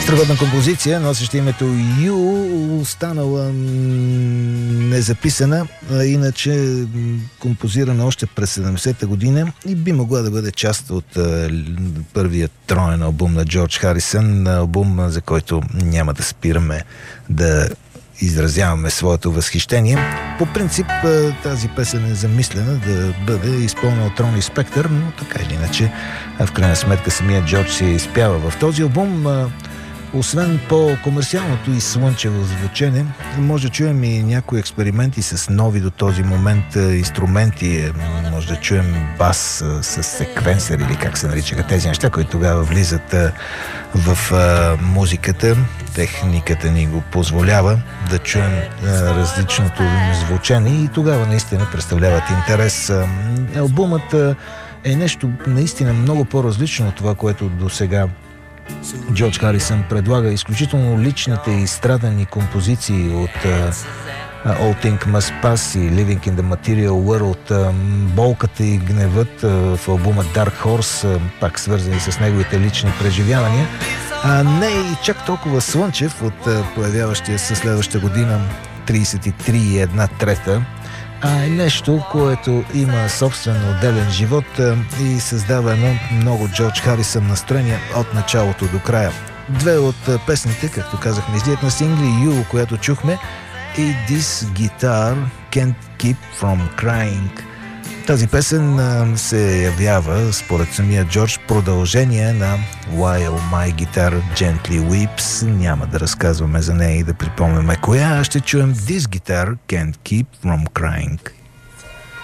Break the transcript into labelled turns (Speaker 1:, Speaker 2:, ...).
Speaker 1: Страхотна композиция, носеща името You, останала незаписана, иначе композирана още през 70-та година и би могла да бъде част от първият троен албум на Джордж Харисън, албум, за който няма да спираме да изразяваме своето възхищение. По принцип тази песен е замислена да бъде изпълнена от Рони Спектър, но така или иначе в крайна сметка самия Джордж се изпява в този албум. Освен по-комерциалното и слънчево звучене, може да чуем и някои експерименти с нови до този момент инструменти. Може да чуем бас с секвенсър или как се наричаха тези неща, които тогава влизат в музиката. Техниката ни го позволява да чуем различното звучение и тогава наистина представляват интерес. Албумът е нещо наистина много по-различно от това, което до сега Джордж Харисън предлага. Изключително личните и страдани композиции от All Things Must Pass и Living in the Material World, болката и гневът в албума Dark Horse, пак свързани с неговите лични преживявания, не и чак толкова слънчев от появяващия се следваща година 33 и една трета, е нещо, което има собствен отделен живот и създава едно много Джордж Харисън настроение от началото до края. Две от песните, както казахме, излият на сингли You, която чухме, и This Guitar Can't Keep From Crying. Тази песен се явява, според самия Джордж, продължение на While My Guitar Gently Weeps. Няма да разказваме за нея и да припомняме коя. Ще чуем This Guitar Can't Keep From Crying.